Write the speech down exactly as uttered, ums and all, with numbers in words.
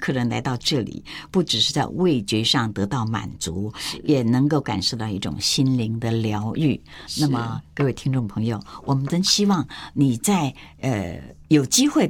客人来到这里，不只是在味觉上得到满足，也能够感受到一种心灵的疗愈。那么各位听众朋友，我们真希望你在呃有机会